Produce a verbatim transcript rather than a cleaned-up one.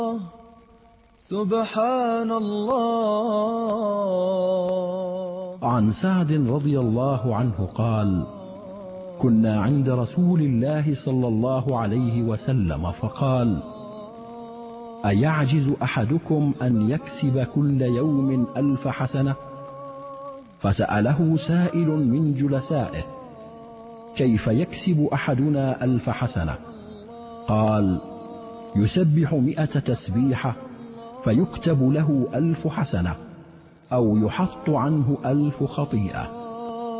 سبحان الله. عن سعد رضي الله عنه قال: كنا عند رسول الله صلى الله عليه وسلم فقال: أيعجز أحدكم أن يكسب كل يوم ألف حسنة؟ فسأله سائل من جلسائه: كيف يكسب أحدنا ألف حسنة؟ قال: يسبح مئة تسبيحة فيكتب له ألف حسنة، أو يحط عنه ألف خطيئة.